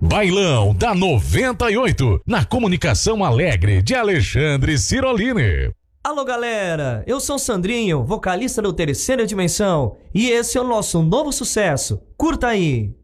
Bailão da 98, na comunicação alegre de Alexandre Cirolini. Alô galera, eu sou o Sandrinho, vocalista do Terceira Dimensão, e esse é o nosso novo sucesso. Curta aí!